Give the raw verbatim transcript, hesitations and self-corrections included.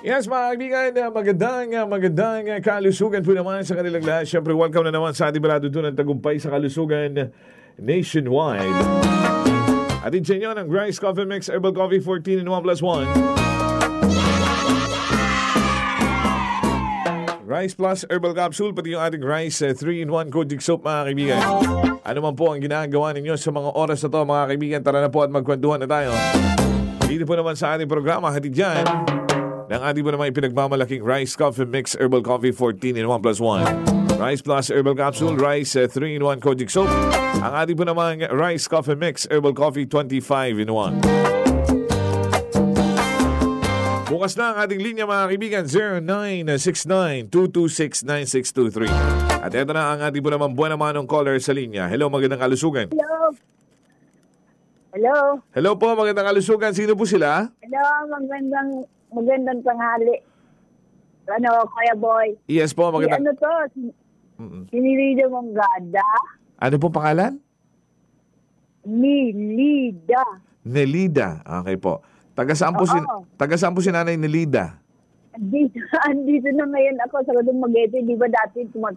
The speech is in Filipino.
Yes, mga kaibigan, uh, magandang, uh, magandang uh, kalusugan po naman sa kanilang lahat. Siyempre, welcome na naman sa ating balado doon ng tagumpay sa kalusugan nationwide. Atin sa inyo ng Grice Coffee Mix Herbal Coffee fourteen in one plus one. Rice Plus Herbal Capsule, pati yung ating Rice uh, three in one Kojic Soap, mga kaibigan. Ano man po ang ginagawa ninyo sa mga oras na to, mga kaibigan, tara na po at magkwentuhan na tayo. Dito po naman sa ating programa, hatid dyan ng ating po naman ipinagmamalaking Rice Coffee Mix Herbal Coffee fourteen in one plus one. Rice Plus Herbal Capsule, Rice uh, three in one Kojic Soap. Ang ating po naman Rice Coffee Mix Herbal Coffee twenty-five in one. Bukas na ang ating linya, mga kaibigan, zero nine six nine two two six nine six two three. At eto na ang ating po naman buwan naman ng caller sa linya. Hello, magandang kalusugan. Hello. Hello. Hello po, magandang kalusugan. Sino po sila? Hello, magandang magandang tanghali. Ano, Kuya Boy? Yes po, Si magandang... ano to? Si, Sinilida mong gada? Ano po pangalan? Nilida. Nelida. Okay po. Taga saan po si, Oo. taga saan po si Nanay Nelida? Andito, andito na ngayon ako sa Gadong Magete. Di ba dati tumag